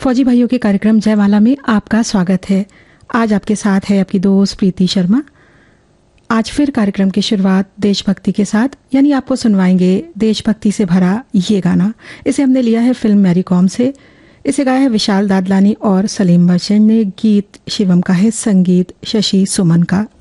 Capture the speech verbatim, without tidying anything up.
फौजी भाइयों के कार्यक्रम जयमाला में आपका स्वागत है। आज आपके साथ है आपकी दोस्त प्रीति शर्मा। आज फिर कार्यक्रम की शुरुआत देशभक्ति के साथ, यानी आपको सुनवाएंगे देशभक्ति से भरा ये गाना। इसे हमने लिया है फिल्म मैरी कॉम से। इसे गाया है विशाल दादलानी और सलीम बच्चन ने। गीत शिवम का है, संगीत शशि सुमन का।